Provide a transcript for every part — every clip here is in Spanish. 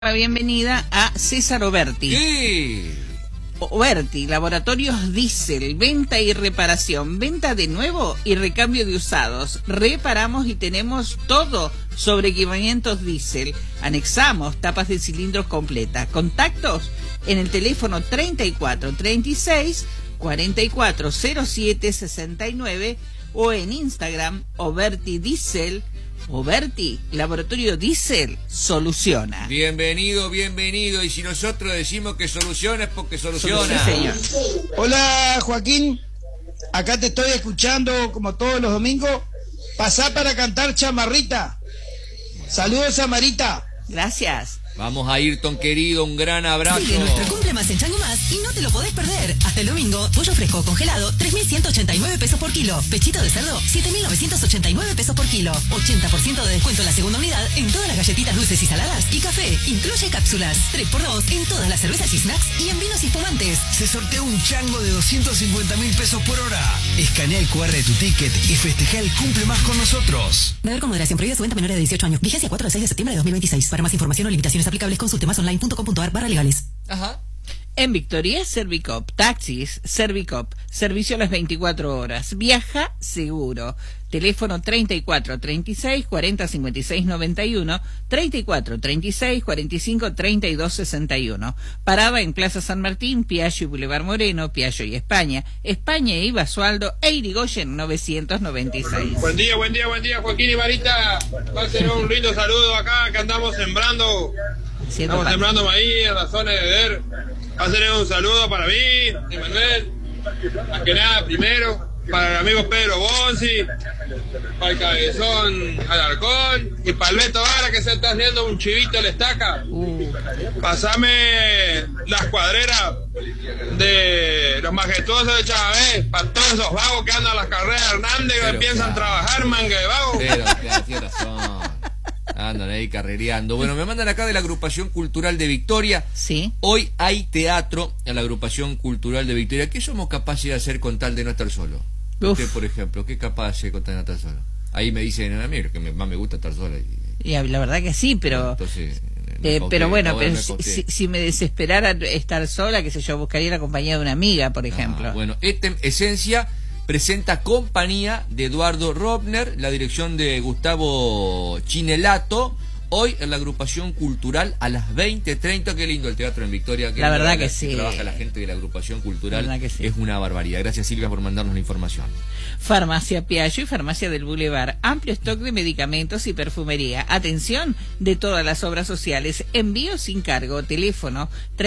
La bienvenida a César Oberti. Sí. Oberti, Laboratorios Diesel, venta y reparación, venta de nuevo y recambio de usados. Reparamos y tenemos todo sobre equipamientos diésel. Anexamos tapas de cilindros completas. Contactos en el teléfono 3436 4407 69 o en Instagram Oberti Diesel. Oberti, Laboratorio Diesel, soluciona. Bienvenido, bienvenido. Y si nosotros decimos que soluciona es porque soluciona. Sí, señor. Hola, Joaquín. Acá te estoy escuchando como todos los domingos. Pasá para cantar chamarrita. Saludos a Marita. Gracias. Vamos a Ayrton, querido, un gran abrazo. Sigue nuestro cumple más en Chango Más y no te lo podés perder. Hasta el domingo, pollo fresco congelado, 3.189 pesos por kilo. Pechito de cerdo, 7.989 pesos por kilo. 80% de descuento en la segunda unidad en todas las galletitas dulces y saladas y café. Incluye cápsulas. 3x2 en todas las cervezas y snacks y en vinos y espumantes. Se sortea un chango de 250.000 pesos por hora. Escanea el QR de tu ticket y festeja el cumple más con nosotros. Beber con moderación, prohibida su venta a menores de 18 años. Vigencia 4 al 6 de septiembre de 2026. Para más información o limitaciones aplicables, consulte masonline.com.ar/legales. Ajá. En Victoria, Servicop, taxis, Servicop, servicio a las 24 horas. Viaja seguro. Teléfono 3436 40 56 91, 3436 45 32 61. Parada en Plaza San Martín, Piaggio y Boulevard Moreno, Piaggio y España, España y Basualdo e Irigoyen 996. Buen día, Joaquín y Marita. Va a ser un lindo saludo acá que andamos sembrando. Estamos sembrando maíz en la zona de Eder. Va a ser un saludo para mí, Emanuel. Más que nada, primero, para el amigo Pedro Bonzi, para el cabezón Alarcón y para el Beto Vara que se está haciendo un chivito a la estaca. Pasame las cuadreras de los majestuosos de Chávez, para todos esos vagos que andan a las carreras Hernández que piensan trabajar, manga de vago. Pero, tiene razón. Andan ahí carrereando. Bueno, me mandan acá de la Agrupación Cultural de Victoria. Sí. Hoy hay teatro en la Agrupación Cultural de Victoria. ¿Qué somos capaces de hacer con tal de no estar solo? Usted, por ejemplo, ¿qué capaz de hacer con tal de no estar solo? Ahí me dicen a mí que más me gusta estar sola. Y la verdad que sí, pero... Entonces, pero bueno, pero si me desesperara estar sola, qué sé yo, buscaría la compañía de una amiga, por ejemplo. Bueno, Esencia presenta Compañía de Eduardo Robner, la dirección de Gustavo Chinelato, hoy en la Agrupación Cultural a las 20:30. Qué lindo el teatro en Victoria. La verdad que sí. Trabaja la gente de la Agrupación Cultural. La verdad que sí. Es una barbaridad. Gracias, Silvia, por mandarnos la información. Farmacia Piaggio y Farmacia del Boulevard. Amplio stock de medicamentos y perfumería. Atención de todas las obras sociales. Envío sin cargo. Teléfono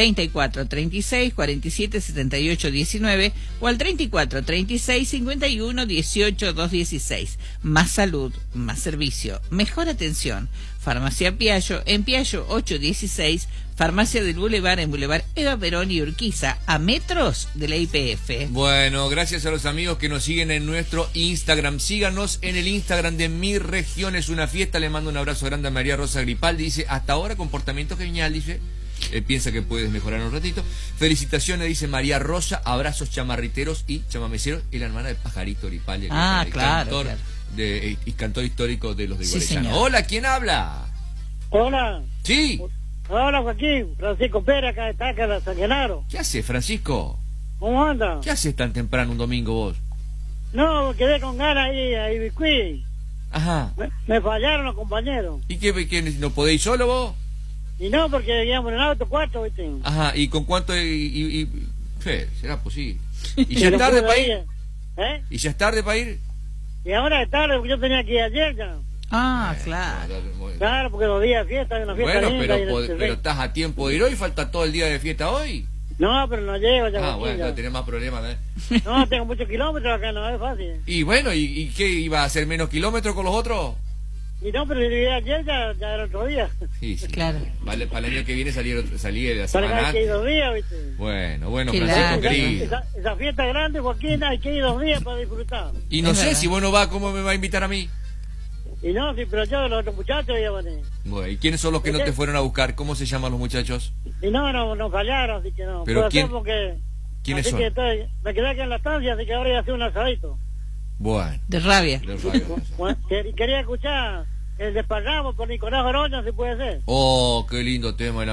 3436 47 78 19 o al 3436 51 18 216. Más salud, más servicio, mejor atención. Farmacia Piaggio en Piaggio 816. Farmacia del Boulevard en Boulevard Eva Perón y Urquiza, a metros de la IPF. Bueno, gracias a los amigos que nos siguen en nuestro Instagram. Síganos en el Instagram de Mi Región es una Fiesta. Le mando un abrazo grande a María Rosa Gripal. Dice, hasta ahora comportamiento genial, dice. Piensa que puedes mejorar un ratito. Felicitaciones, dice María Rosa. Abrazos chamarriteros y chamameceros. Y la hermana de Pajarito Gripal. Claro, cantor, claro. Y cantor histórico de los de Sí, Iguarellano. Hola, ¿quién habla? Hola. Sí. Hola, Joaquín. Francisco Pérez, acá está, acá de San Genaro. ¿Qué haces, Francisco? ¿Cómo anda? ¿Qué haces tan temprano un domingo vos? No, quedé con ganas ahí a Ibicuí. Ajá. Me fallaron los compañeros. ¿Y qué no podéis solo vos? Y no, porque íbamos en auto 4, ¿viste? Ajá, ¿y con cuánto? ¿Será posible? ¿Y Y ya es no tarde pude para ir. ir? ¿Eh? ¿Y ya es tarde para ir? Y ahora es tarde, porque yo tenía que ir ayer ya. Claro. Claro, porque los días de fiesta, hay una fiesta Bueno, linda. pero estás a tiempo de ir hoy, falta todo el día de fiesta hoy. No, pero no llego ya. Joaquín, Bueno, ya. no tenés más problemas, ¿eh? No, tengo muchos kilómetros acá, no es fácil. Y bueno, ¿y qué? ¿Iba a hacer menos kilómetros con los otros? Y no, pero si llegué ayer ya era otro día. Sí. Claro. Vale, para el año que viene salí de la Para semana que hay que ir antes. 2 días, ¿viste? Bueno, Qué Francisco lástima. querido. Esa fiesta grande, Joaquín, hay que ir 2 días para disfrutar. Y no Es sé verdad. si vos no vas, ¿cómo me va a invitar a mí? Y no, sí, pero yo, los otros muchachos ya van a ir. Bueno, ¿y quiénes son los que no te fueron a buscar? ¿Cómo se llaman los muchachos? Y no fallaron, así que no. Pero Puedo ¿quién- hacer porque... ¿Quiénes así son? que me quedé aquí en la estancia, así que ahora voy a hacer un asadito. Bueno. De rabia. los radios. Bueno, quería escuchar El desparramo por Nicolás Oroño, si puede ser. Oh, qué lindo tema.